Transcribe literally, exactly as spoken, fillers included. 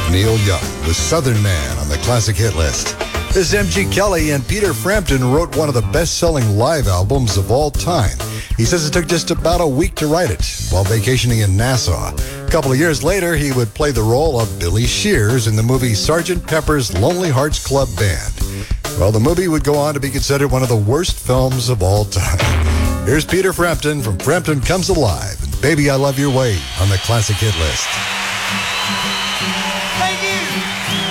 Neil Young with Southern Man on the classic hit list. This is M G Kelly, and Peter Frampton wrote one of the best-selling live albums of all time. He says it took just about a week to write it while vacationing in Nassau. A couple of years later, he would play the role of Billy Shears in the movie Sergeant Pepper's Lonely Hearts Club Band. Well, the movie would go on to be considered one of the worst films of all time. Here's Peter Frampton from Frampton Comes Alive and Baby I Love Your Way on the classic hit list.